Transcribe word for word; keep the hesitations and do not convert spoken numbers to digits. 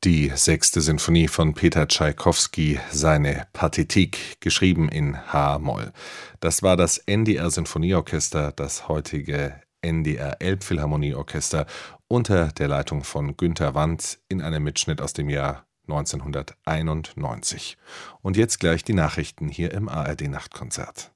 Die sechste Sinfonie von Peter Tschaikowski, seine Pathetique, geschrieben in H-Moll. Das war das N D R-Sinfonieorchester, das heutige N D R Elbphilharmonieorchester, unter der Leitung von Günter Wandt in einem Mitschnitt aus dem Jahr neunzehnhunderteinundneunzig. Und jetzt gleich die Nachrichten hier im A R D-Nachtkonzert.